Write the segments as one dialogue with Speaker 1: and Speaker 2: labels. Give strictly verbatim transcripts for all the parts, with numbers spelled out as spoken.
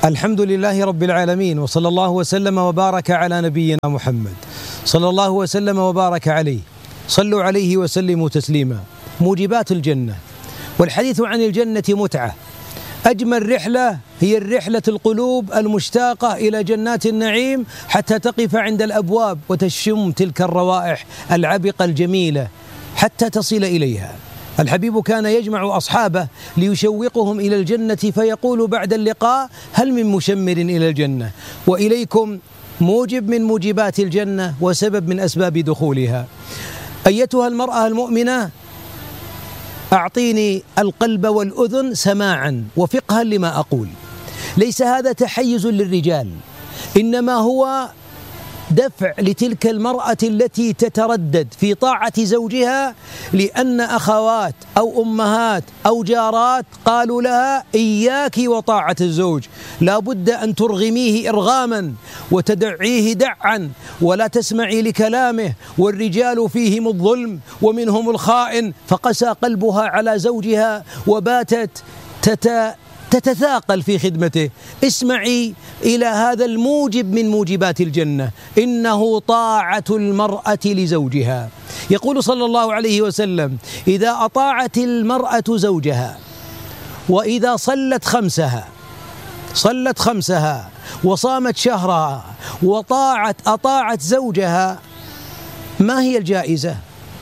Speaker 1: الحمد لله رب العالمين، وصلى الله وسلم وبارك على نبينا محمد صلى الله وسلم وبارك عليه. صلوا عليه وسلموا تسليما. موجبات الجنة، والحديث عن الجنة متعة. أجمل رحلة هي الرحلة القلوب المشتاقة إلى جنات النعيم حتى تقف عند الأبواب وتشم تلك الروائح العبقة الجميلة حتى تصل إليها. الحبيب كان يجمع أصحابه ليشوقهم إلى الجنة، فيقول بعد اللقاء: هل من مشمر إلى الجنة؟ وإليكم موجب من موجبات الجنة وسبب من أسباب دخولها. أيتها المرأة المؤمنة، أعطيني القلب والأذن سماعا وفقها لما أقول. ليس هذا تحيز للرجال، إنما هو دفع لتلك المرأة التي تتردد في طاعة زوجها، لأن أخوات أو أمهات أو جارات قالوا لها: إياك وطاعة الزوج، لا بد أن ترغميه إرغاما وتدعيه دعا ولا تسمعي لكلامه، والرجال فيهم الظلم ومنهم الخائن. فقسى قلبها على زوجها وباتت تت تتثاقل في خدمته. اسمعي إلى هذا الموجب من موجبات الجنة، إنه طاعة المرأة لزوجها. يقول صلى الله عليه وسلم: إذا أطاعت المرأة زوجها، وإذا صلت خمسها صلت خمسها وصامت شهرها وطاعت أطاعت زوجها، ما هي الجائزة؟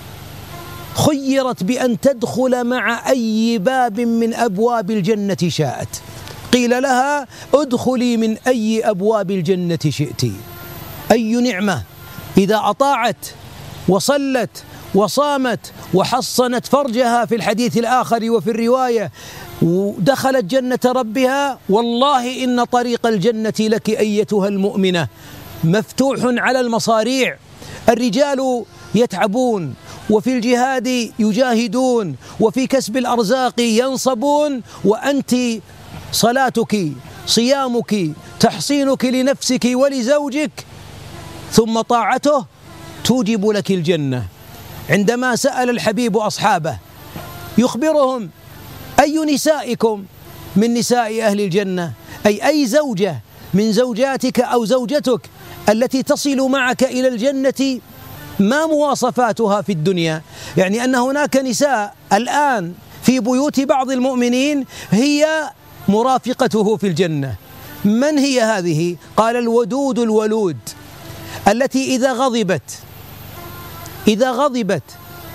Speaker 1: خيرت بأن تدخل مع أي باب من أبواب الجنة شاءت. قيل لها: ادخلي من أي أبواب الجنة شئت. أي نعمة! إذا أطاعت وصلت وصامت وحصنت فرجها في الحديث الآخر وفي الرواية ودخلت جنة ربها. والله إن طريق الجنة لك أيتها المؤمنة مفتوح على المصاريع. الرجال يتعبون، وفي الجهاد يجاهدون، وفي كسب الأرزاق ينصبون، وأنت صلاتك صيامك تحصينك لنفسك ولزوجك ثم طاعته توجب لك الجنة. عندما سأل الحبيب أصحابه يخبرهم: أي نسائكم من نساء أهل الجنة؟ أي أي زوجة من زوجاتك أو زوجتك التي تصل معك إلى الجنة ما مواصفاتها في الدنيا؟ يعني أن هناك نساء الآن في بيوت بعض المؤمنين هي مرافقته في الجنة. من هي هذه؟ قال: الودود الولود، التي إذا غضبت إذا غضبت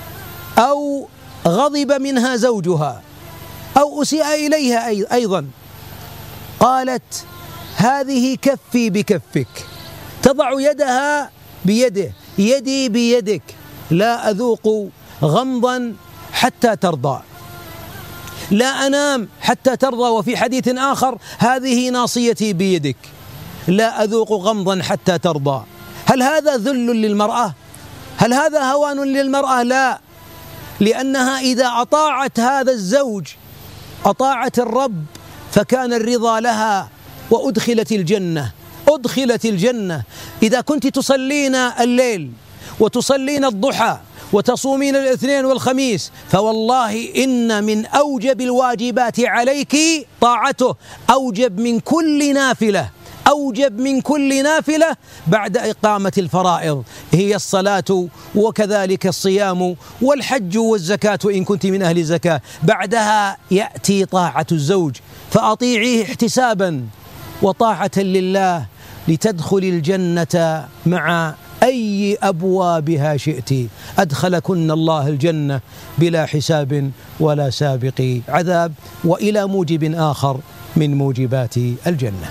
Speaker 1: أو غضب منها زوجها أو أسيء إليها أيضا قالت: هذه كفي بكفك، تضع يدها بيده، يدي بيدك، لا أذوق غمضا حتى ترضى، لا أنام حتى ترضى. وفي حديث آخر: هذه ناصيتي بيدك، لا أذوق غمضا حتى ترضى. هل هذا ذل للمرأة؟ هل هذا هوان للمرأة؟ لا، لأنها إذا أطاعت هذا الزوج أطاعت الرب، فكان الرضا لها وأدخلت الجنة. أدخلت الجنة. إذا كنت تصلين الليل وتصلين الضحى وتصومين الاثنين والخميس، فوالله إن من أوجب الواجبات عليك طاعته، أوجب من كل نافلة، أوجب من كل نافلة بعد إقامة الفرائض هي الصلاة، وكذلك الصيام والحج والزكاة إن كنت من أهل الزكاة. بعدها يأتي طاعة الزوج، فأطيعيه احتسابا وطاعة لله لتدخل الجنة مع أي أبوابها شئت. أدخلكن الله الجنة بلا حساب ولا سابق عذاب. وإلى موجب آخر من موجبات الجنة.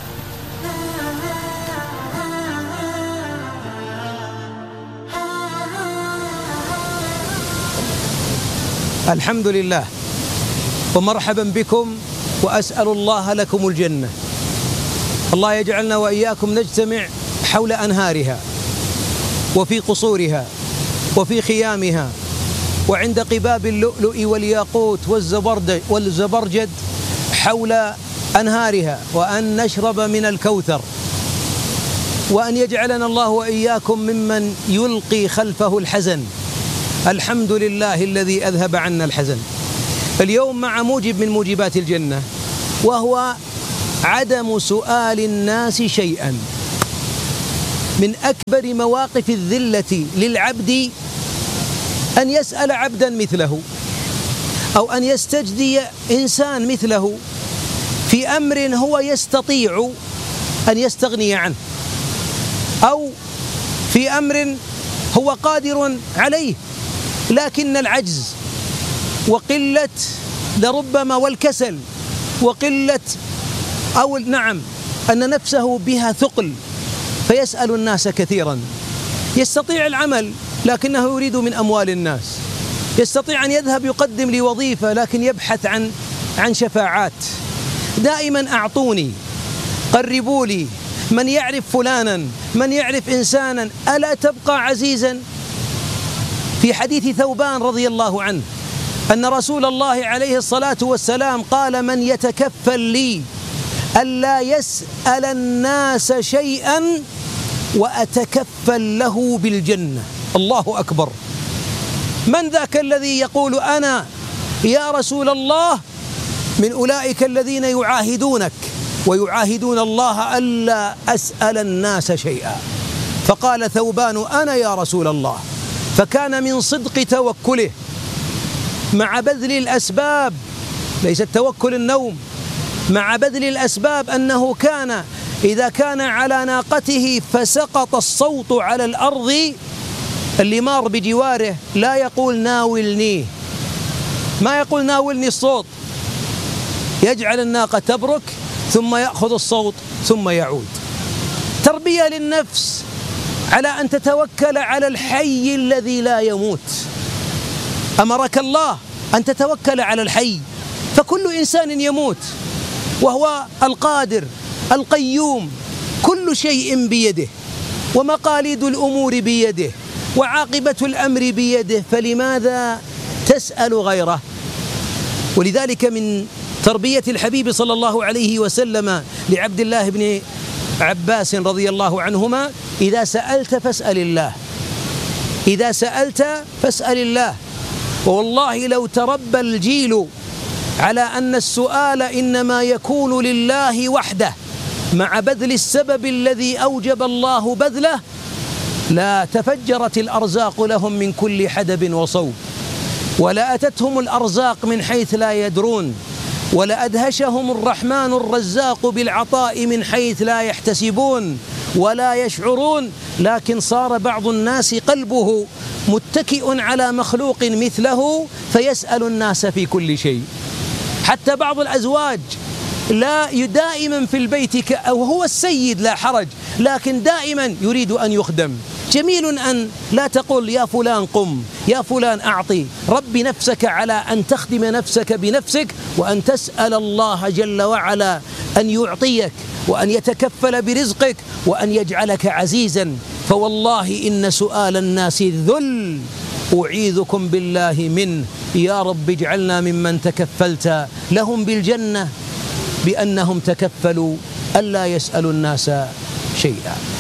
Speaker 1: الحمد لله ومرحبا بكم، وأسأل الله لكم الجنة. الله يجعلنا وإياكم نجتمع حول أنهارها وفي قصورها وفي خيامها وعند قباب اللؤلؤ والياقوت والزبرجد حول أنهارها، وأن نشرب من الكوثر، وأن يجعلنا الله وإياكم ممن يلقي خلفه الحزن. الحمد لله الذي أذهب عنا الحزن. اليوم مع موجب من موجبات الجنة، وهو عدم سؤال الناس شيئا. من أكبر مواقف الذلة للعبد أن يسأل عبدا مثله، أو أن يستجدي إنسان مثله في أمر هو يستطيع أن يستغني عنه، أو في أمر هو قادر عليه، لكن العجز وقلة لربما والكسل وقلة أو نعم أن نفسه بها ثقل فيسأل الناس كثيرا. يستطيع العمل لكنه يريد من أموال الناس، يستطيع أن يذهب يقدم لي وظيفة لكن يبحث عن عن شفاعات. دائما أعطوني، قربوا لي، من يعرف فلانا، من يعرف إنسانا. ألا تبقى عزيزا؟ في حديث ثوبان رضي الله عنه أن رسول الله عليه الصلاة والسلام قال: من يتكفل لي ألا يسأل الناس شيئا وأتكفل له بالجنة. الله أكبر. من ذاك الذي يقول أنا يا رسول الله من أولئك الذين يعاهدونك ويعاهدون الله ألا أسأل الناس شيئا؟ فقال ثوبان: أنا يا رسول الله. فكان من صدق توكله مع بذل الأسباب، ليس التوكل النوم، مع بذل الأسباب، أنه كان إذا كان على ناقته فسقط الصوت على الأرض اللي مار بجواره لا يقول ناولني، ما يقول ناولني الصوت، يجعل الناقة تبرك ثم يأخذ الصوت ثم يعود. تربية للنفس على أن تتوكل على الحي الذي لا يموت. أمرك الله أن تتوكل على الحي، فكل إنسان يموت وهو القادر القيوم، كل شيء بيده، ومقاليد الأمور بيده، وعاقبة الأمر بيده، فلماذا تسأل غيره؟ ولذلك من تربية الحبيب صلى الله عليه وسلم لعبد الله بن عباس رضي الله عنهما: إذا سألت فاسأل الله، إذا سألت فاسأل الله. والله لو تربى الجيل على أن السؤال إنما يكون لله وحده مع بذل السبب الذي أوجب الله بذله، لا تفجرت الأرزاق لهم من كل حدب وصوب، ولا أتتهم الأرزاق من حيث لا يدرون، ولا أدهشهم الرحمن الرزاق بالعطاء من حيث لا يحتسبون ولا يشعرون. لكن صار بعض الناس قلبه متكئ على مخلوق مثله فيسأل الناس في كل شيء. حتى بعض الأزواج لا دائما في البيت أو هو السيد لا حرج، لكن دائما يريد أن يخدم. جميل أن لا تقول يا فلان قم، يا فلان أعطي. رب نفسك على أن تخدم نفسك بنفسك، وأن تسأل الله جل وعلا أن يعطيك وأن يتكفل برزقك وأن يجعلك عزيزا. فوالله إن سؤال الناس ذل، أعيذكم بالله منه. يا رب اجعلنا ممن تكفلت لهم بالجنة بأنهم تكفلوا ألا يسألوا الناس شيئا.